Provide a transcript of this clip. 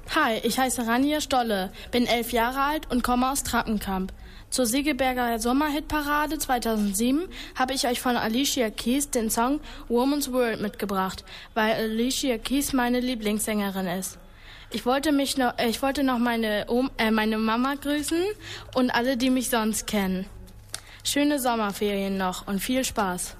Hi, ich heiße Rania Stolle, bin 11 Jahre alt und komme aus Trappenkamp. Zur Segeberger Sommerhitparade 2007 habe ich euch von Alicia Keys den Song Woman's World mitgebracht, weil Alicia Keys meine Lieblingssängerin ist. Ich wollte noch meine Mama grüßen und alle, die mich sonst kennen. Schöne Sommerferien noch und viel Spaß.